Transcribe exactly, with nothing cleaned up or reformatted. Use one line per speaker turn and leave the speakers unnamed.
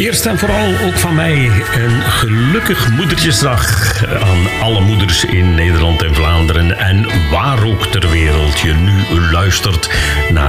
Eerst en vooral ook van mij een gelukkig moedertjesdag aan alle moeders in Nederland en Vlaanderen en waar ook ter wereld je nu luistert naar